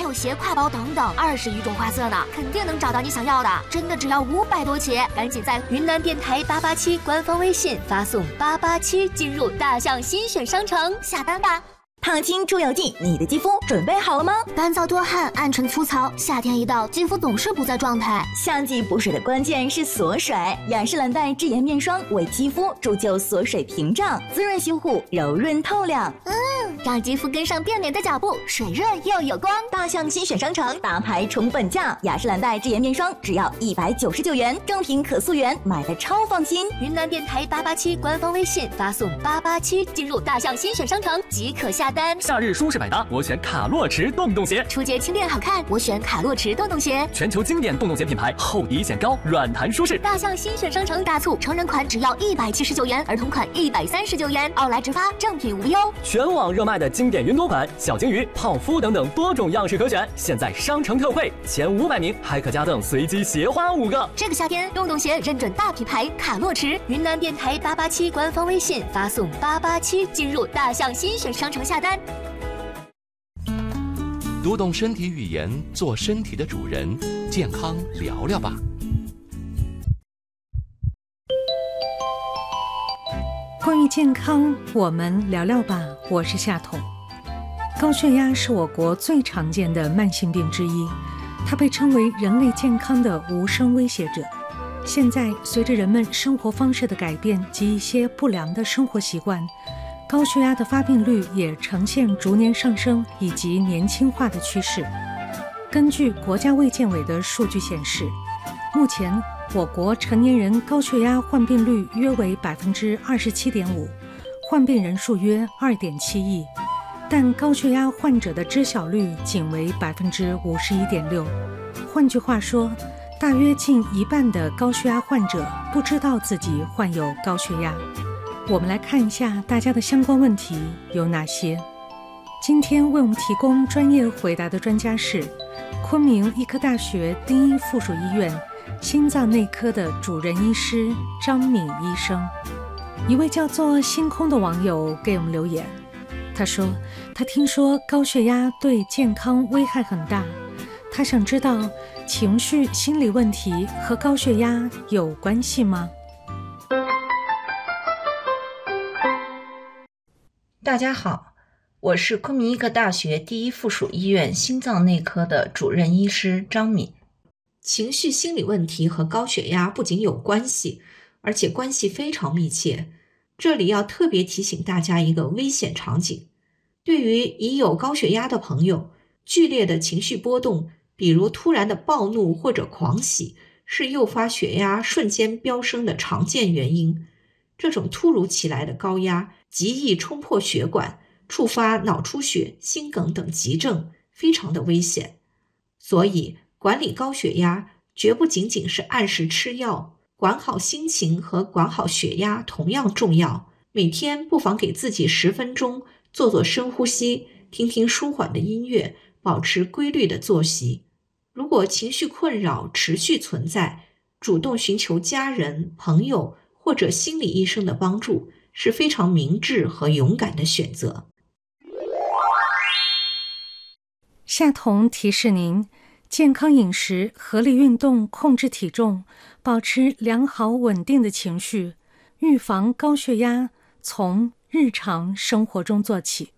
有斜挎包等等20余种花色呢，肯定能找到你想要的，真的只要500多起，赶紧在云南电台887官方微信发送887进入大象新选商城下单吧。 烫青出油剂，你的肌肤准备好了吗？ 干燥多汗，暗沉粗糙，夏天一到，肌肤总是不在状态。 夏季补水的关键是锁水，雅诗兰黛智妍面霜为肌肤铸就锁水屏障，滋润修护，柔润透亮。 让肌肤跟上变脸的脚步，水润又有光。 大象新选商城大牌重本价，雅诗兰黛智妍面霜只要199元，正品可溯源，买的超放心。 云南电台887官方微信发送887进入大象新选商城即可下单。 夏日舒适百搭，我选卡洛驰洞洞鞋。 出街轻便好看，我选卡洛驰洞洞鞋。 全球经典洞洞鞋品牌，厚底显高，软弹舒适。 大象新选商城大促，成人款只要179元，儿童款139元，奥莱直发，正品无忧。 全网热卖的经典云朵款、小鲸鱼、泡芙等等多种样式可选，现在商城特惠，前500名还可加赠随机鞋花5个。 这个夏天，洞洞鞋认准大品牌卡洛驰。云南电台887官方微信发送887进入大象新选商城下单。 读懂身体语言，做身体的主人，健康聊聊吧。 关于健康，我们聊聊吧。我是夏彤。高血压是我国最常见的慢性病之一，它被称为人类健康的无声威胁者。现在，随着人们生活方式的改变及一些不良的生活习惯，高血压的发病率也呈现逐年上升以及年轻化的趋势。根据国家卫健委的数据显示，目前我国成年人高血压患病率约为27.5%，患病人数约2.7亿，但高血压患者的知晓率仅为51.6%。换句话说，大约近一半的高血压患者不知道自己患有高血压。我们来看一下大家的相关问题有哪些。今天为我们提供专业回答的专家是昆明医科大学第一附属医院心脏内科的主任医师张敏医生。一位叫做星空的网友给我们留言，他说他听说高血压对健康危害很大，他想知道情绪心理问题和高血压有关系吗？ 大家好，我是昆明医科大学第一附属医院心脏内科的主任医师张敏。情绪心理问题和高血压不仅有关系，而且关系非常密切。这里要特别提醒大家一个危险场景。对于已有高血压的朋友，剧烈的情绪波动，比如突然的暴怒或者狂喜，是诱发血压瞬间飙升的常见原因。这种突如其来的高压极易冲破血管，触发脑出血、心梗等急症，非常的危险。所以管理高血压绝不仅仅是按时吃药，管好心情和管好血压同样重要。每天不妨给自己10分钟做做深呼吸，听听舒缓的音乐，保持规律的作息。如果情绪困扰持续存在，主动寻求家人、朋友或者心理医生的帮助是非常明智和勇敢的选择。 夏彤提示您，健康饮食、合理运动、控制体重，保持良好稳定的情绪，预防高血压，从日常生活中做起。